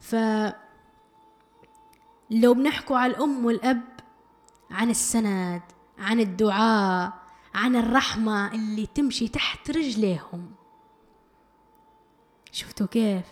فلو بنحكوا على الأم والأب، عن السند، عن الدعاء، عن الرحمة اللي تمشي تحت رجليهم. شفتوا كيف؟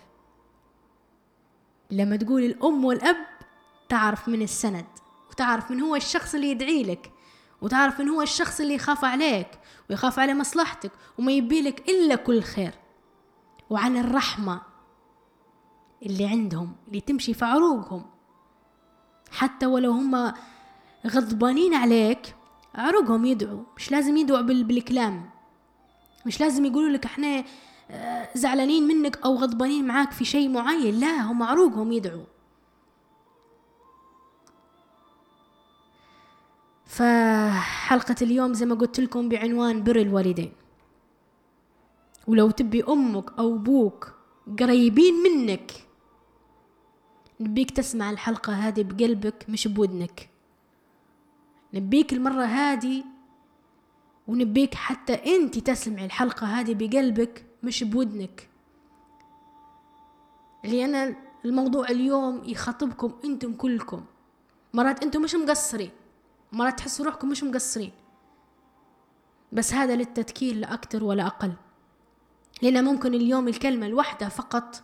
لما تقول الأم والأب تعرف من السند، وتعرف من هو الشخص اللي يدعي لك، وتعرف من هو الشخص اللي يخاف عليك ويخاف على مصلحتك وما يبيلك إلا كل خير. وعن الرحمة اللي عندهم اللي تمشي في عروقهم، حتى ولو هم غضبانين عليك عروقهم يدعوا. مش لازم يدعوا بالكلام، مش لازم يقولوا لك احنا زعلانين منك أو غضبانين معاك في شيء معين، لا، هم عروقهم يدعوا. فحلقة اليوم زي ما قلت لكم بعنوان بر الوالدين. ولو تبي أمك أو أبوك قريبين منك، نبيك تسمع الحلقة هذه بقلبك مش بودنك. نبيك المرة هذه، ونبيك حتى أنت تسمع الحلقة هذه بقلبك مش بودنك، لأن الموضوع اليوم يخاطبكم أنتم كلكم. مرات أنتم مش مقصرين، مرات تحسوا روحكم مش مقصرين، بس هذا للتذكير لا أكتر ولا أقل. لأن ممكن اليوم الكلمة الواحدة فقط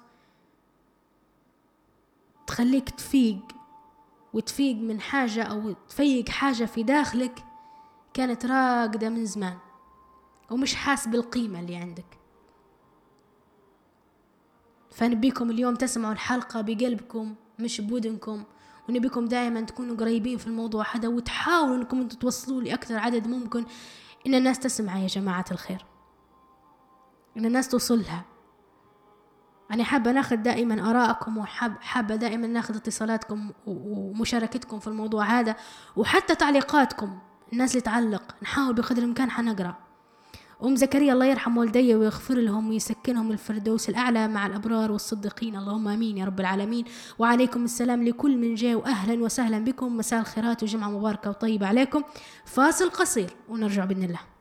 تخليك تفيق، وتفيق من حاجة أو تفيق حاجة في داخلك كانت راقدة من زمان ومش حاس بالقيمة اللي عندك. فنبيكم اليوم تسمعوا الحلقة بقلبكم مش بودنكم، ونبيكم دائما تكونوا قريبين في الموضوع هذا، وتحاولوا انكم انتوا توصلوا لأكثر عدد ممكن ان الناس تسمع يا جماعة الخير، ان الناس توصلها. أنا حابة ناخذ دائما آراءكم، وحابة دائما ناخذ اتصالاتكم ومشاركتكم في الموضوع هذا، وحتى تعليقاتكم. الناس اللي تعلق نحاول بقدر الإمكان حنقرأ. أم زكريا الله يرحم والدي ويغفر لهم ويسكنهم الفردوس الأعلى مع الأبرار والصديقين، اللهم آمين يا رب العالمين. وعليكم السلام لكل من جاء، وأهلا وسهلا بكم. مساء الخيرات وجمعة مباركة وطيبة عليكم. فاصل قصير ونرجع بإذن الله.